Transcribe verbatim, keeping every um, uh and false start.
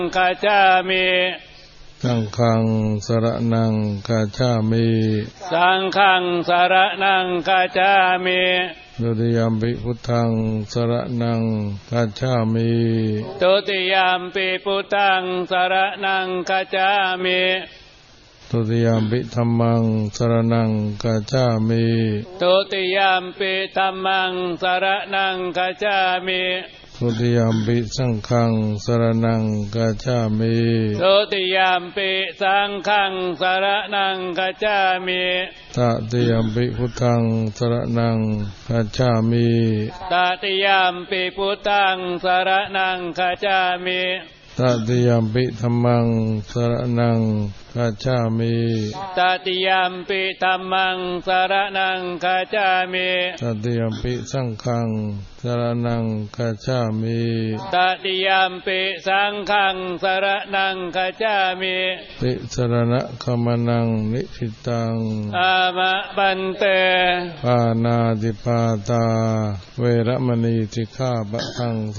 คัจฉามิสังฆังสรณังคัจฉามิสังฆังสรณังคัจฉามิทุติยัมปิพุทธังสรณังคัจฉามิทุติยัมปิพุทธังสรณังคัจฉามิทุติยัมปิธัมมังสรณังคัจฉามิทุติยัมปิธัมมังสรณังคัจฉามิทุติยัมปิสังฆังสรณังคัจฉามิทุติยัมปิสังฆังสรณังคัจฉามิตติยัมปิพุทธังสรณังคัจฉามิตติยัมปิพุทธังสรณังคัจฉามิตติยัมปิธัมมังสรณังคัจฉามิตติยัมปิธัมมังสรณังคัจฉามิตติยัมปิสังฆังสรณังคัจฉามิตติยัมปิสังฆังสรณังคัจฉามิติสรณะคัมนังนิพิตังอามะปันเตปานาติปาตาเวรมณีสิกขาปะทังส